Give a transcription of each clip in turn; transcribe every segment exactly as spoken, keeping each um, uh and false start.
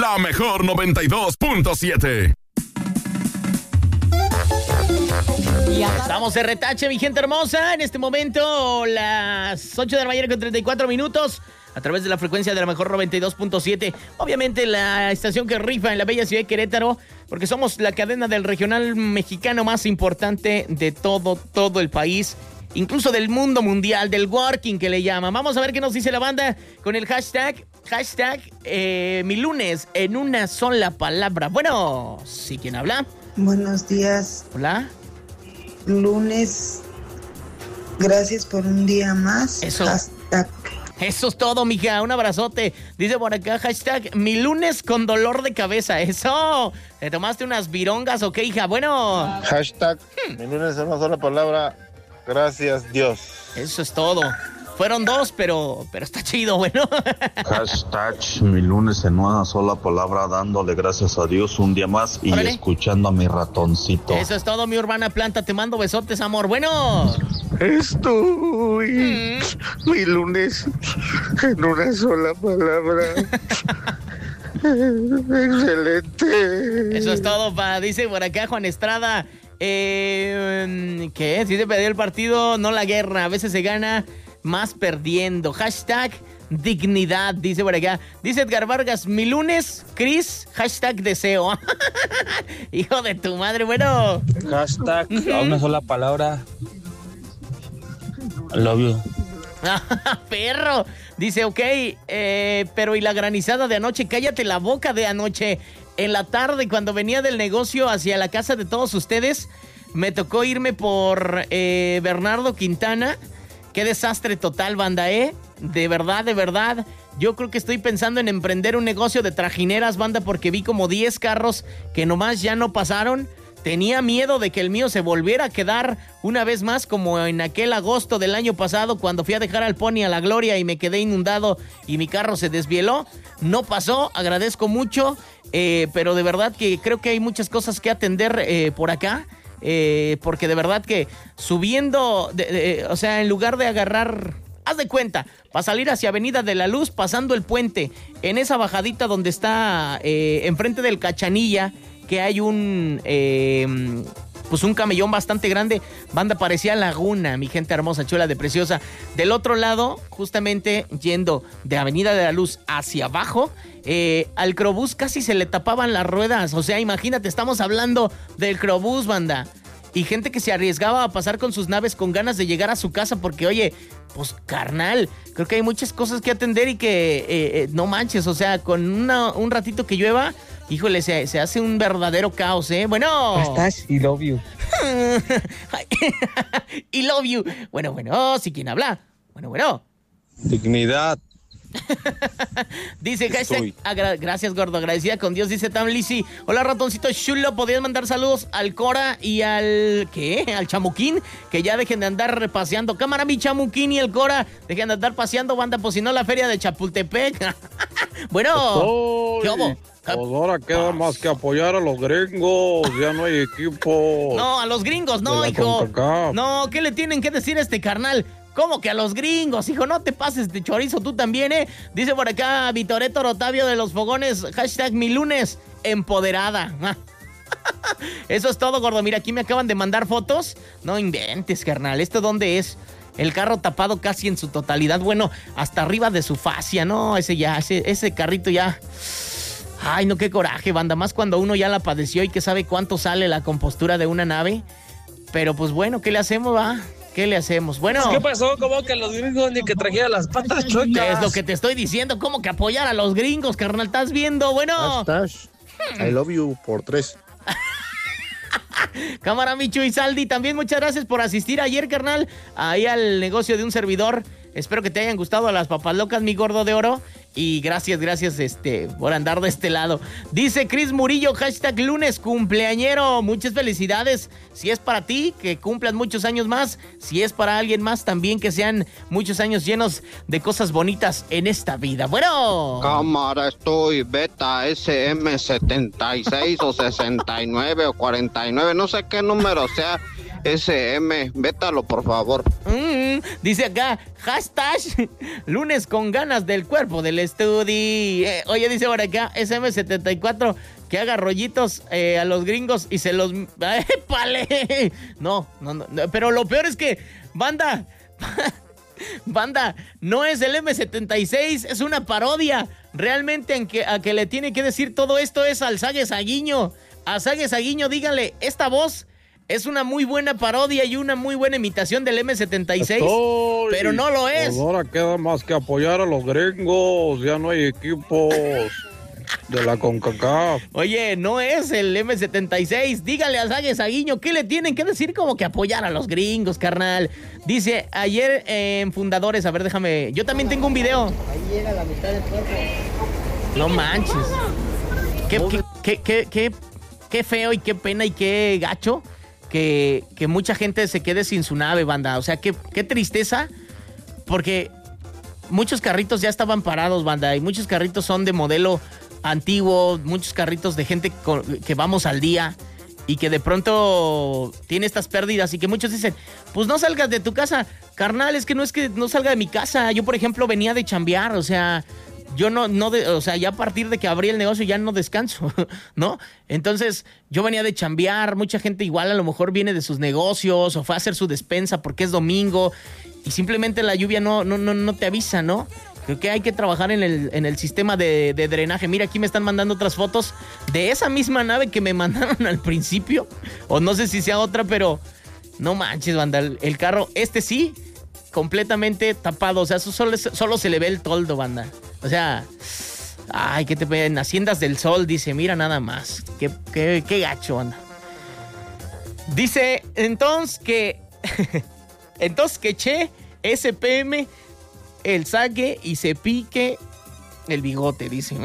la mejor noventa y dos punto siete. Ya estamos de retache, mi gente hermosa. En este momento, las ocho de la mañana con treinta y cuatro minutos. A través de la frecuencia de la mejor noventa y dos punto siete. Obviamente la estación que rifa en la bella ciudad de Querétaro, porque somos la cadena del regional mexicano más importante de todo, todo el país, incluso del mundo mundial, del working que le llaman. Vamos a ver qué nos dice la banda con el hashtag, hashtag eh, mi lunes en una sola palabra. Bueno, ¿sí quién habla? Buenos días. Hola. Lunes, gracias por un día más. Eso. Hashtag. Eso es todo, mija. Un abrazote. Dice por acá, hashtag, mi lunes con dolor de cabeza. Eso. ¿Te tomaste unas virongas o qué, hija? Bueno. Hashtag, hmm. mi lunes en una sola palabra. Gracias, Dios. Eso es todo. Fueron dos, pero, pero está chido, bueno. Hashtag, mi lunes en una sola palabra, dándole gracias a Dios un día más y Órale. escuchando a mi ratoncito. Eso es todo, mi urbana planta. Te mando besotes, amor. Bueno. Estoy mm. mi lunes en una sola palabra. Excelente. Eso es todo, pa. Dice por acá Juan Estrada. Eh, ¿Qué? Si se perdió el partido, no la guerra. A veces se gana más perdiendo. Hashtag dignidad, dice por acá. Dice Edgar Vargas, mi lunes, Cris, hashtag deseo. Hijo de tu madre, bueno. Hashtag, a una sola palabra. I love you. Perro. Dice, ok, eh, pero ¿y la granizada de anoche? Cállate la boca de anoche. En la tarde, cuando venía del negocio hacia la casa de todos ustedes, me tocó irme por eh, Bernardo Quintana. Qué desastre total, banda, ¿eh? De verdad, de verdad. Yo creo que estoy pensando en emprender un negocio de trajineras, banda, porque vi como diez carros que nomás ya no pasaron. Tenía miedo de que el mío se volviera a quedar una vez más como en aquel agosto del año pasado cuando fui a dejar al Pony a la Gloria y me quedé inundado y mi carro se desvieló. No pasó, agradezco mucho, eh, pero de verdad que creo que hay muchas cosas que atender eh, por acá. Eh, porque de verdad que subiendo, de, de, o sea, en lugar de agarrar, haz de cuenta, para salir hacia Avenida de la Luz, pasando el puente, en esa bajadita donde está eh, enfrente del Cachanilla, que hay un, eh, pues un camellón bastante grande, banda, parecía laguna, mi gente hermosa, chula de preciosa. Del otro lado, justamente yendo de Avenida de la Luz hacia abajo, Eh, al Crobús casi se le tapaban las ruedas. O sea, imagínate, estamos hablando del Crobús, banda. Y gente que se arriesgaba a pasar con sus naves con ganas de llegar a su casa porque, oye, pues carnal, creo que hay muchas cosas que atender y que eh, eh, no manches, o sea, con una, un ratito que llueva, híjole, se, se hace un verdadero caos, ¿eh? Bueno. Estás y love you. Y love you. Bueno, bueno, si quien habla. Bueno, bueno. Dignidad. Dice hashtag, agra- gracias gordo, agradecida con Dios, dice Tam Lizzy. Hola ratoncito chulo, podías mandar saludos al Cora y al ¿qué? Al Chamuquín, que ya dejen de andar paseando. Cámara, mi Chamuquín y el Cora, dejen de andar paseando, banda, pues si no la feria de Chapultepec. Bueno, ¿qué hubo? Pues ahora queda más que apoyar a los gringos, ya no hay equipo. No, a los gringos no, hijo. CONCACAF. No, ¿qué le tienen que decir a este carnal? ¿Cómo que a los gringos, hijo? No te pases de chorizo tú también, ¿eh? Dice por acá Vitoreto Rotavio de los Fogones, hashtag mi lunes, empoderada. Eso es todo, gordo. Mira, aquí me acaban de mandar fotos. No inventes, carnal. ¿Esto dónde es? El carro tapado casi en su totalidad. Bueno, hasta arriba de su fascia, ¿no? Ese ya, ese, ese carrito ya... Ay, no, qué coraje, banda. Más cuando uno ya la padeció y que sabe cuánto sale la compostura de una nave. Pero pues bueno, ¿qué le hacemos, va? ¿Qué le hacemos? Bueno. ¿Qué pasó? ¿Cómo que los gringos ni que trajera las patas chuecas? Es lo que te estoy diciendo. ¿Cómo que apoyar a los gringos, carnal? ¿Estás viendo? Bueno. Hashtag, I love you por tres. Cámara, Michu y Saldi, también muchas gracias por asistir ayer, carnal, ahí al negocio de un servidor. Espero que te hayan gustado las papas locas, mi gordo de oro. Y gracias, gracias este, por andar de este lado. Dice Cris Murillo, hashtag lunes cumpleañero. Muchas felicidades. Si es para ti, que cumplas muchos años más. Si es para alguien más, también que sean muchos años llenos de cosas bonitas en esta vida. Bueno. Cámara, estoy beta S M setenta y seis o sesenta y nueve o cuarenta y nueve. No sé qué número sea S M. Vétalo, por favor. Mm. Mm, dice acá, hashtag lunes con ganas del cuerpo del estudio. Eh, oye, dice por acá, S M setenta y cuatro, que haga rollitos eh, a los gringos y se los... ¡Épale! No, no, no, pero lo peor es que, banda... Banda, no es el eme setenta y seis, es una parodia. Realmente en que, a que le tiene que decir todo esto es al Sague Saguiño. A Sague Saguiño, dígale, esta voz es una muy buena parodia y una muy buena imitación del eme setenta y seis, Estoy... pero no lo es. Pues ahora queda más que apoyar a los gringos, ya no hay equipos de la CONCACAF. Oye, no es el eme setenta y seis. Dígale a Sague Saguiño que le tienen que decir como que apoyar a los gringos, carnal. Dice, ayer eh, en Fundadores, a ver, déjame. Yo también tengo un video. Ahí llega la mitad del cuerpo. No manches. Qué, qué, qué, qué, qué, qué feo y qué pena y qué gacho que, que mucha gente se quede sin su nave, banda. O sea, qué, qué tristeza. Porque muchos carritos ya estaban parados, banda. Y muchos carritos son de modelo antiguo, muchos carritos de gente con, que vamos al día y que de pronto tiene estas pérdidas y que muchos dicen, pues no salgas de tu casa, carnal, es que no es que no salga de mi casa. Yo, por ejemplo, venía de chambear, o sea, yo no, no de, o sea, ya a partir de que abrí el negocio ya no descanso, ¿no? Entonces, yo venía de chambear, mucha gente igual a lo mejor viene de sus negocios o fue a hacer su despensa porque es domingo y simplemente la lluvia no, no, no, no te avisa, ¿no? Creo que hay que trabajar en el, en el sistema de, de drenaje. Mira, aquí me están mandando otras fotos de esa misma nave que me mandaron al principio. O no sé si sea otra, pero no manches, banda. El, el carro, este sí, completamente tapado. O sea, eso solo, solo se le ve el toldo, banda. O sea, ay, ¿qué te piden? Haciendas del Sol, dice, mira nada más. Qué, qué, qué gacho, banda. Dice, entonces que... entonces que Che, S P M... el saque y se pique el bigote, dice.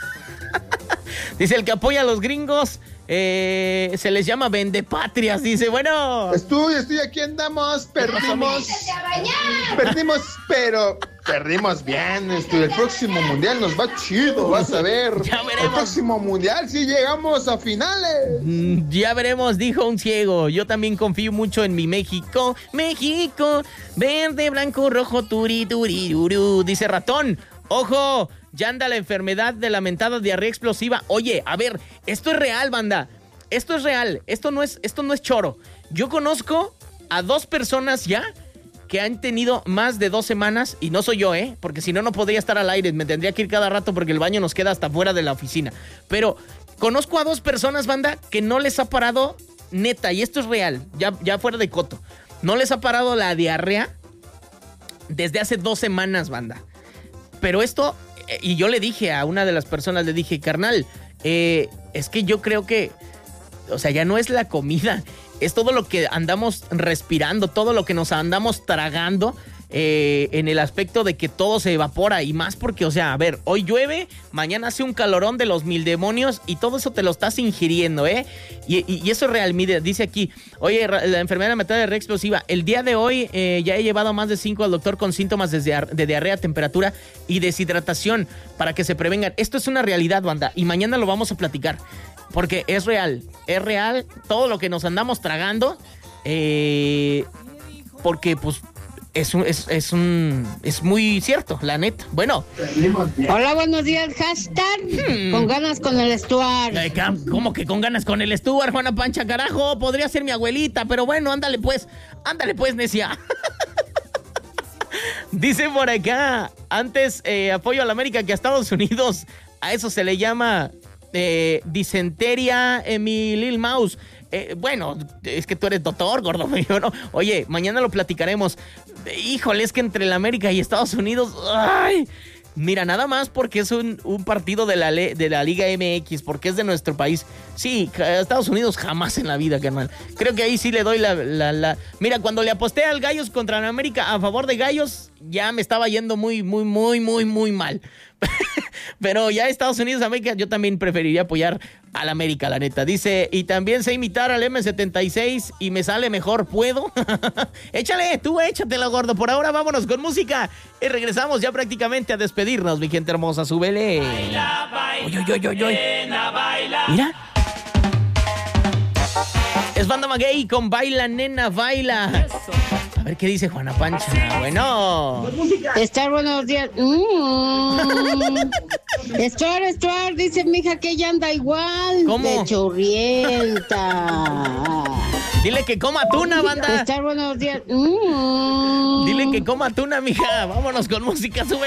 Dice, el que apoya a los gringos eh, se les llama vendepatrias, dice. Bueno. Estoy, estoy, aquí andamos, perdimos. Perdimos, pero perdimos bien. Estoy, el próximo mundial nos va chido, vas a ver. Ya veremos. El próximo mundial sí llegamos a finales. Mm, ya veremos, dijo un ciego. Yo también confío mucho en mi México. México, verde, blanco, rojo, turi, turi, uru. Dice Ratón, ojo, ya anda la enfermedad de lamentada diarrea explosiva. Oye, a ver, esto es real, banda. Esto es real. Esto no es, esto no es choro. Yo conozco a dos personas ya que han tenido más de dos semanas, y no soy yo, ¿eh? Porque si no, no podría estar al aire. Me tendría que ir cada rato porque el baño nos queda hasta fuera de la oficina. Pero conozco a dos personas, banda, que no les ha parado, neta, y esto es real, ya, ya fuera de coto. No les ha parado la diarrea desde hace dos semanas, banda. Pero esto, y yo le dije a una de las personas, le dije, carnal, eh, es que yo creo que, o sea, ya no es la comida, es todo lo que andamos respirando, todo lo que nos andamos tragando, eh, en el aspecto de que todo se evapora y más porque, o sea, a ver, hoy llueve, mañana hace un calorón de los mil demonios y todo eso te lo estás ingiriendo, ¿eh? Y, y, y eso es real, mire, dice aquí, oye, la enfermedad de la diarrea explosiva, el día de hoy eh, ya he llevado a más de cinco al doctor con síntomas de, de diarrea, temperatura y deshidratación para que se prevengan. Esto es una realidad, banda, y mañana lo vamos a platicar. Porque es real, es real todo lo que nos andamos tragando, eh, porque pues es un, es, es un, es muy cierto, la neta. Bueno. Hola, buenos días, hashtag, hmm. con ganas con el Stuart. Eh, ¿Cómo que con ganas con el Stuart, Juana Pancha, carajo? Podría ser mi abuelita, pero bueno, ándale pues, ándale pues, necia. Dice por acá, antes eh, apoyo a la América que a Estados Unidos, a eso se le llama... Eh, disenteria, eh, mi Lil Mouse. Eh, bueno, es que tú eres doctor, gordo. ¿No? Oye, mañana lo platicaremos. Híjole, es que entre la América y Estados Unidos, ay, mira, nada más porque es un, un partido de la, de la Liga M X, porque es de nuestro país. Sí, Estados Unidos jamás en la vida, carnal. Creo que ahí sí le doy la, la, la... Mira, cuando le aposté al Gallos contra la América a favor de Gallos, ya me estaba yendo muy, muy, muy, muy, muy mal. Pero ya Estados Unidos, América, yo también preferiría apoyar a la América, la neta. Dice, y también sé imitar al eme setenta y seis y me sale mejor, ¿puedo? Échale, tú échatelo, gordo. Por ahora vámonos con música y regresamos ya prácticamente a despedirnos, mi gente hermosa. Súbele. Baila, baila, oy, oy, oy, oy. Nena, baila. Mira. Es Banda Maguey con Baila, Nena, Baila. Eso. ver qué dice Juana Pancha. Bueno. Estar, buenos días. Mm. Stuart, Stuart, dice mi hija que ella anda igual. ¿Cómo? De chorrienta. Dile que coma tuna, banda. Estar, buenos días. Mm. Dile que coma tuna, mija. Vámonos con música, sube.